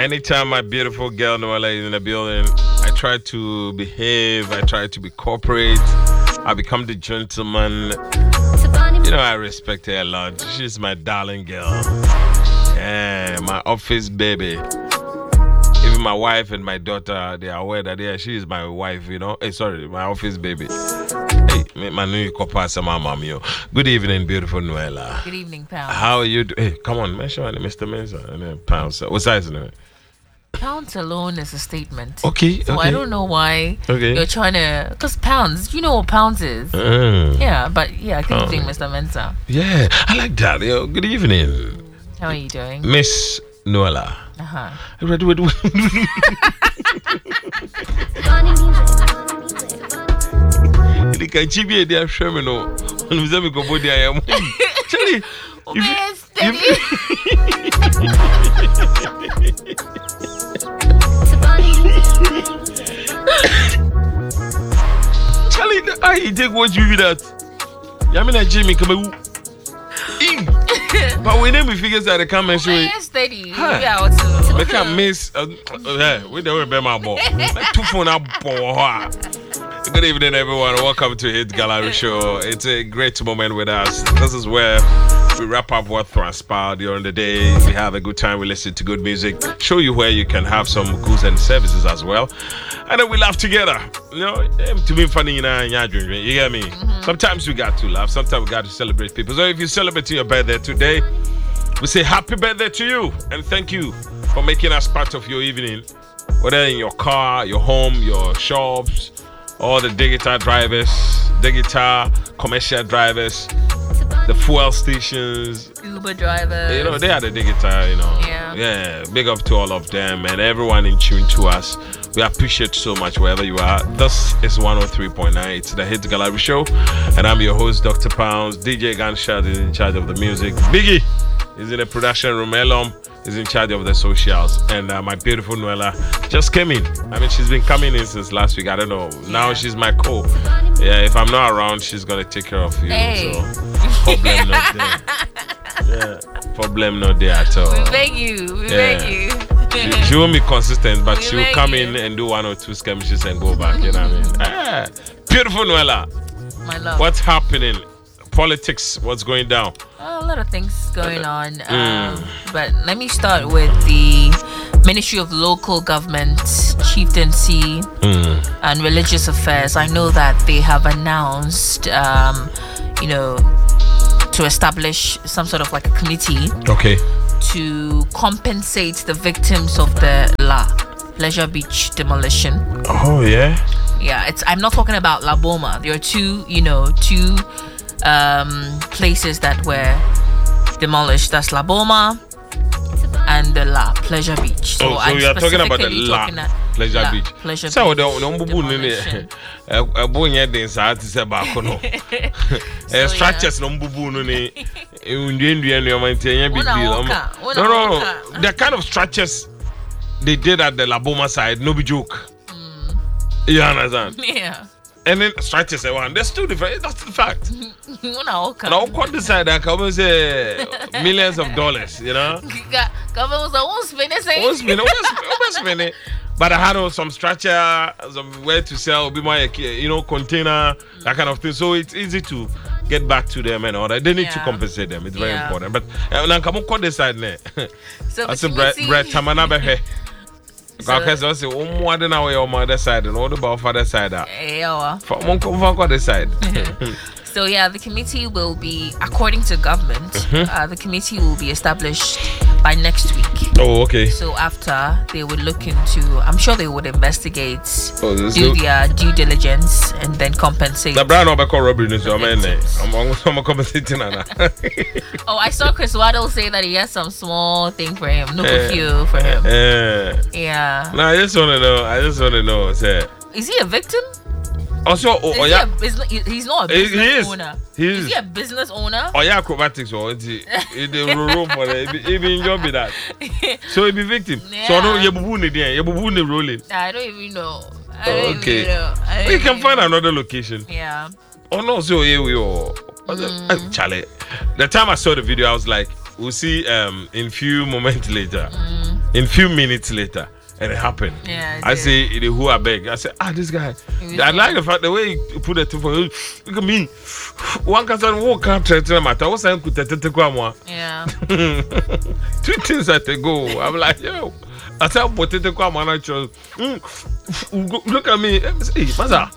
Anytime my beautiful girl Noella is in the building, I try to behave, I try to be corporate, I become the gentleman. You know, I respect her a lot. She's my darling girl. Yeah, my office baby. Even my wife and my daughter, they are aware that she is my wife, you know. Hey, sorry, my office baby. Hey, my new copper, my mom, yo. Good evening, beautiful Noella. Good evening, Pounds. How are you doing? Hey, come on, mention Mr. Mensah and then Pounds. What size is it? Pounds alone is a statement. Okay, so okay. I don't know why you're trying to... Because pounds, you know what pounds is. Yeah, but yeah, good evening, Mr. Mensah. Yeah, I like that. Yo. Good evening. How are you doing? Miss Noella. Uh-huh. Charlie, I take what you do that. Yamina Jimmy come. But we never figure out the comment show. Steady. We can't miss. We don't remember my ball. Two phone up. Good evening, everyone. Welcome to Hit Gallery Show. It's a great moment with us. This is where we wrap up what transpired during the day. We have a good time. We listen to good music. Show you where you can have some goods and services as well. And then we laugh together. You know, to be funny, you get me? Sometimes we got to laugh. Sometimes we got to celebrate people. So if you celebrate your birthday today, we say happy birthday to you. And thank you for making us part of your evening. Whether in your car, your home, your shops, all the digital drivers, digital commercial drivers, the fuel stations, Uber drivers. You know, they are the digital, you know. Yeah, big up to all of them and everyone in tune to us. We appreciate so much wherever you are. This is 103.9. It's the Hit Gallery Show. And I'm your host, Dr. Pounds. DJ Gunshot is in charge of the music. Biggie is in the production room. Elom is in charge of the socials. And my beautiful Noella just came in. I mean, she's been coming in since last week. I don't know. Now she's my co. Yeah, if I'm not around, she's going to take care of you. Hey. So, problem not there. Yeah, problem not there at all. We beg you. We beg you. She won't be consistent, but she will come in and do one or two skirmishes and go back. You know what I mean? Beautiful Noella. My love. What's happening? Politics, what's going down? A lot of things going on. But let me start with the Ministry of Local Government, Chieftaincy, and Religious Affairs. I know that they have announced, to establish some sort of like a committee. Okay. To compensate the victims of the Pleasure Beach demolition. Oh yeah. Yeah, I'm not talking about La Boma. There are two places that were demolished. That's La Boma and the Pleasure Beach. So you are talking about the Pleasure Beach. Pleasure so Beach. Structures no the kind of structures they did at the La Boma side, no be joke. You understand? Yeah. And then structures one, they're still different. That's the fact. Now what decide that come say millions of dollars, you know? Government was spend. But I had some structure, some way to sell, be my container, that kind of thing. So it's easy to get back to them and all that. They need to compensate them. It's very important. But now come on, decide ne. So that's a bread tamana behe. Because I say more than our mother side and all the father side. For the side. So yeah, the committee will be, according to government, the committee will be established by next week. Oh, okay. So after they would look into, I'm sure they would investigate, do their due diligence, and then compensate. The brand of robbery is your man. I'm compensating. Oh, I saw Chris Waddle say that he has some small thing for him, no few for him. Yeah. No, I just want to know. Say, is he a victim? Also, he's not a business owner. Is he a business owner? Oh yeah, acrobatics or the room for even job be that. So he be victim. Yeah. So no, you bubu rolling. I don't even know. We can find another location. Yeah. Oh no, so here we are. Charlie, the time I saw the video, I was like, we'll see in few moments later. In few minutes later, and it happened. Yeah, I say, who I beg. I say, this guy. I like the fact the way he put it for you. Look at me. One can walk out to the matter. What's I could yeah. 2 things that they go. I'm like, yo. I said, potato kwama na chose. Look at me. Hey, Maza.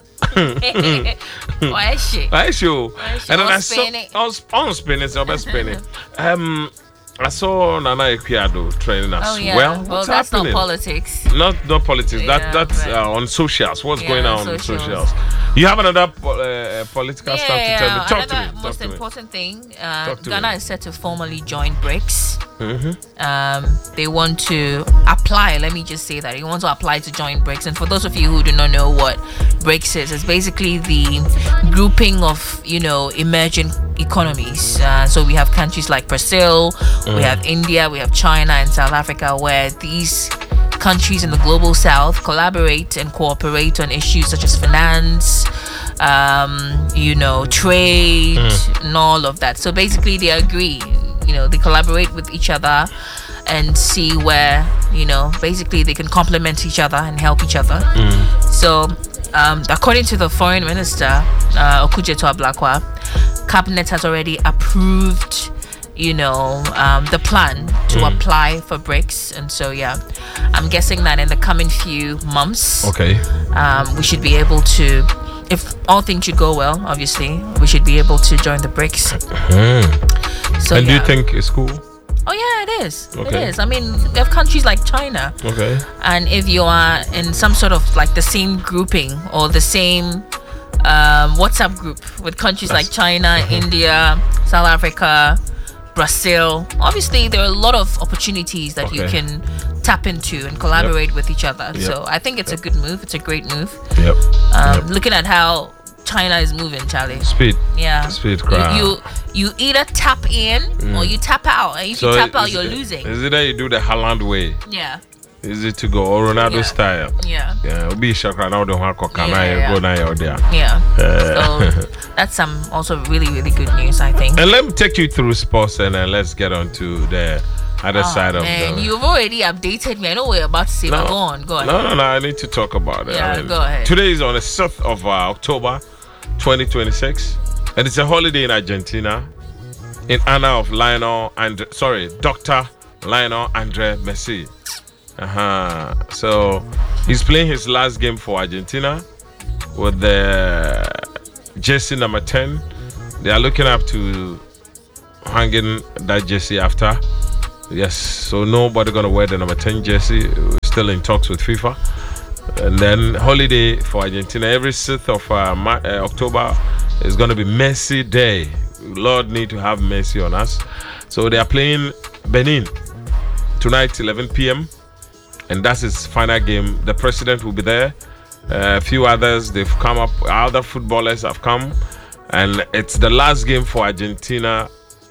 Why is she? Why is she? And then I saw, I was spinning, so I was spinning. I saw Nana Ekwiado training us. Oh, yeah. What's that's happening? not politics. Not politics. Yeah, That's on socials. What's going on on socials? You have another political stuff to tell me. Talk to me. Most Talk to important me. thing, Ghana is set to formally join BRICS. Mm-hmm. They want to apply. Let me just say that they want to apply to join BRICS. And for those of you who do not know what BRICS is, it's basically the grouping of emerging economies. So we have countries like Brazil, we have India, we have China and South Africa, where these countries in the global south collaborate and cooperate on issues such as finance, trade, and all of that. So basically they agree, they collaborate with each other and see where, basically they can complement each other and help each other. So according to the foreign minister, Okujeto Ablakwa, cabinet has already approved the plan to apply for BRICS. And so I'm guessing that in the coming few months, we should be able to, if all things should go well, obviously we should be able to join the BRICS. So and do you think it's cool? Oh yeah, it is. It is. I mean, we have countries like China. And if you are in some sort of like the same grouping or the same WhatsApp group with countries like China, India, South Africa, Brazil, obviously there are a lot of opportunities that you can tap into and collaborate with each other. So I think it's a good move. It's a great move. Looking at how China is moving, Charlie. Speed. Yeah. Speed crowd. You either tap in or you tap out. And if you tap out, you're losing. Is it that you do the Haaland way? Yeah. Is it to go or Ronaldo style? Yeah. Yeah. Be Shakra now don't have go now there. Yeah. So that's some also really, really good news, I think. And let me take you through sports and then let's get on to the other side of the... You've already updated me. I know what you're about to say, but go on. No, I need to talk about it. Yeah, go ahead. Today is on the 6th of October 2026 and it's a holiday in Argentina in honor of Dr. Lionel Andre Messi. So he's playing his last game for Argentina with the jersey number 10. They are looking up to hanging that jersey after. Yes, so nobody gonna wear the number 10 jersey. We're still in talks with FIFA. And then holiday for Argentina every 6th of October is gonna be Messi Day. Lord need to have Messi on us. So they are playing Benin tonight 11 p.m. and that's his final game. The president will be there. A few others, they've come up. Other footballers have come. And it's the last game for Argentina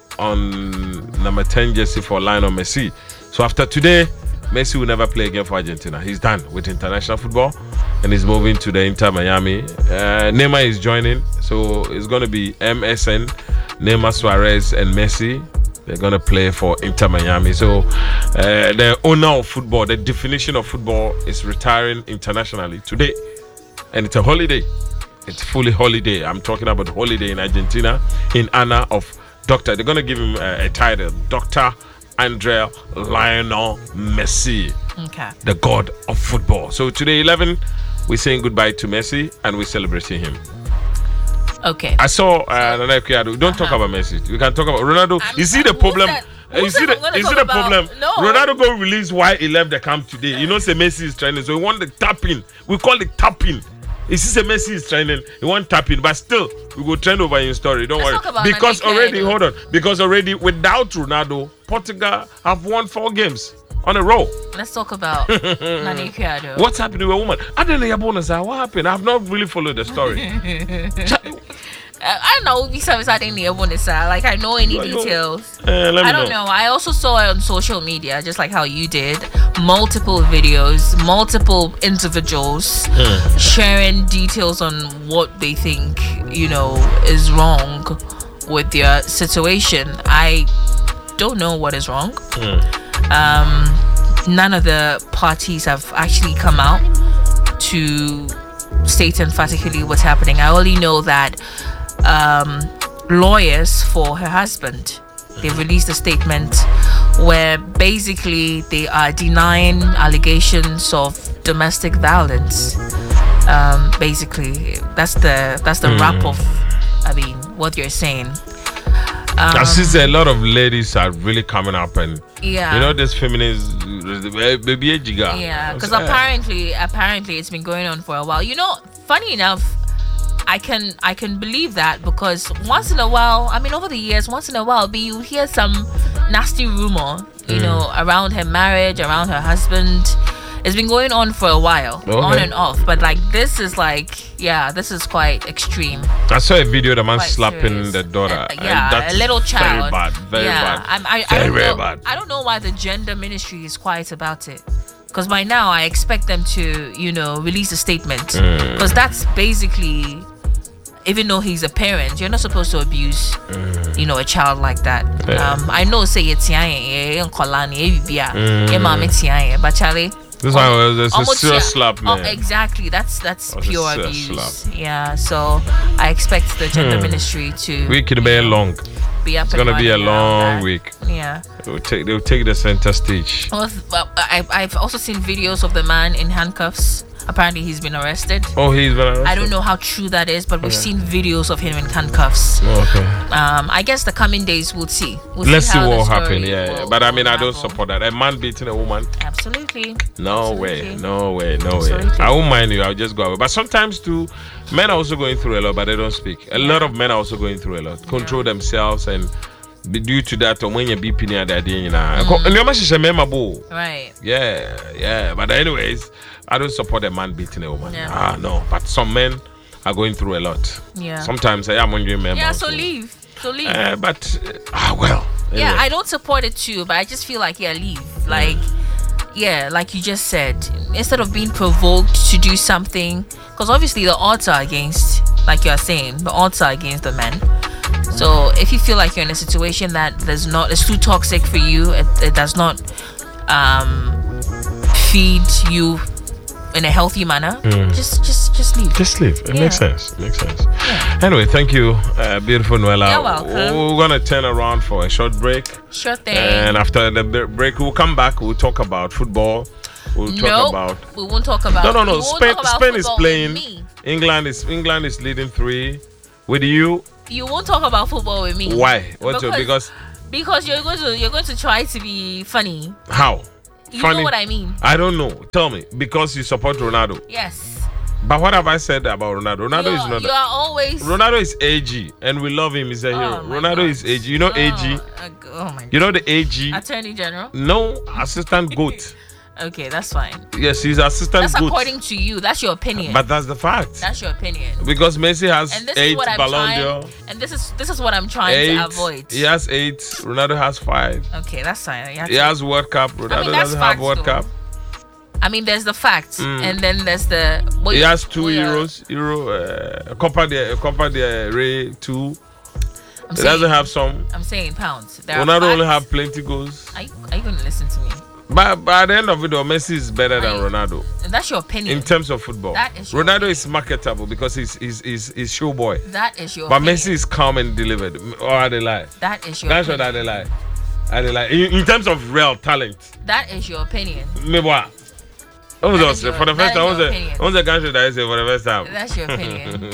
on number 10 jersey for Lionel Messi. So after today, Messi will never play again for Argentina. He's done with international football and he's moving to the Inter Miami. Neymar is joining. So it's going to be MSN, Neymar, Suarez, and Messi. They're going to play for Inter Miami. So the owner of football, the definition of football is retiring internationally today. And it's a holiday. It's fully holiday. I'm talking about holiday in Argentina in honor of Dr. They're going to give him a title. Dr. Andre Lionel Messi. The god of football. So today 11, we're saying goodbye to Messi and we're celebrating him. Okay. I saw Nana Ekwiado. Don't talk about Messi. We can talk about Ronaldo. You see the problem? You see the problem? No. Ronaldo go release why he left the camp today. You know, say Messi is training, so he want the tapping. We call it tapping. You see, say Messi is training, he want tapping, but still we go trend over in story. Don't worry. Because already, hold on. Because already without Ronaldo, Portugal have won 4 games on a row. Let's talk about Nana Ekwiado. What's happening with a woman? I don't know bonus. What happened? I have not really followed the story. I don't know. Like I know any details. I don't know. I also saw it on social media, just like how you did. Multiple videos, multiple individuals sharing details on what they think, is wrong with their situation. I don't know what is wrong. none of the parties have actually come out to state emphatically what's happening. I only know that lawyers for her husband, they released a statement where basically they are denying allegations of domestic violence. Basically, that's the wrap of, I mean, what you're saying. I see a lot of ladies are really coming up, and Yeah. you know, this feminist baby jiga. Yeah, because apparently it's been going on for a while. You know, funny enough, I can believe that, because once in a while, I mean, over the years, once in a while, you hear some nasty rumor, you know, around her marriage, around her husband. It's been going on for a while, on and off. But like, this is like, yeah, this is quite extreme. I saw a video of the man Quite slapping serious. the daughter. Yeah, That's a little child. Very bad. Very bad. Very bad. I don't know why the gender ministry is quiet about it. Because by now, I expect them to, you know, release a statement. Because that's basically, even though he's a parent, you're not supposed to abuse, you know, a child like that. Yeah. I know, say it's but Charlie. This one was a serious slap, man. Exactly. That's pure a abuse. slap. Yeah. So I expect the gender ministry to Week will be long. be up. It's gonna be a long week. Yeah. They'll take the center stage. I've also seen videos of the man in handcuffs. Apparently, he's been arrested. Oh, he's been arrested. I don't know how true that is, but we've seen videos of him in handcuffs. Okay. I guess the coming days we'll see. Let's see how what will the happen. story Yeah, will- but I mean, will I don't unravel. support that. A man beating a woman. Absolutely. No way. No way. No way. Absolutely. I won't mind you. I'll just go away. But sometimes too, men are also going through a lot, but they don't speak. A lot of men are also going through a lot. Control themselves, and due to that, when you be pinning that day, you know. Right. Yeah. But anyways, I don't support a man beating a woman. Yeah. No. But some men are going through a lot. Yeah. Sometimes I am wondering men. Yeah. So leave. Well. Yeah, anyway. I don't support it too, but I just feel like, yeah, leave. Like, yeah, like you just said, instead of being provoked to do something, because obviously the odds are against, like you're saying, the odds are against the men. So if you feel like you're in a situation that it's too toxic for you, it does not feed you in a healthy manner, just leave. Just leave. It Yeah. makes sense. Anyway, thank you, beautiful Noella. You're welcome. We're gonna turn around for a short break, Sure thing. and after the break, we'll come back. We'll talk about football. We'll talk about. We won't talk about. No. we won't Spain talk about is football playing. with me. England is leading 3. With you, You won't talk about football with me. why? Because Because you're going to try to be funny. how? You know what I mean? I don't know. Tell me. Because you support Ronaldo. Yes. But what have I said about Ronaldo? Ronaldo is not. You are always. Ronaldo is AG, and we love him. He's a hero. my Ronaldo God. is AG. You know AG? Oh my God. You know the AG? Attorney General. No, assistant goat. Okay, that's fine. Yes, he's assistant That's goat. according to you. That's your opinion. But that's the fact. That's your opinion. Because Messi has And this 8 is what I'm Ballon trying. d'Or. And this is what I'm trying 8. to avoid. He has 8. Ronaldo has 5. Okay, that's fine. He has World Cup. Ronaldo that's doesn't have facts, World though. Cup. I mean, there's the facts, and then there's the. He has 2 Euros. Copa del Rey 2. He doesn't have some. I'm saying pounds. There are Ronaldo only facts. have plenty goals. Are you going to listen to me? But at the end of it, though, Messi is better than Ronaldo That's your opinion. in terms of football. That is your Ronaldo opinion. is marketable because he's show boy. That is your. But opinion. Messi is calm and delivered. Or are they lie? That is your. That's what opinion. they lie. Are they lie? In terms of real talent. That is your opinion. Me what? For the first time, who's the country that I say for the first time? That's your opinion.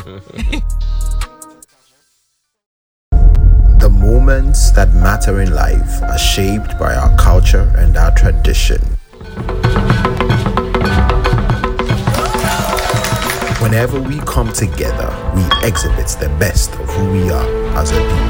The moments that matter in life are shaped by our culture and our tradition. Whenever we come together, we exhibit the best of who we are as a people.